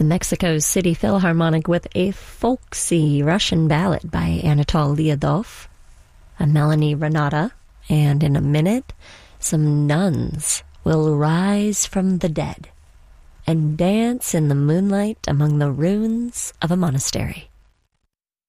the Mexico City Philharmonic with a folksy Russian ballad by Anatol Lyudov, a Melanie Renata, and in a minute, some nuns will rise from the dead and dance in the moonlight among the ruins of a monastery.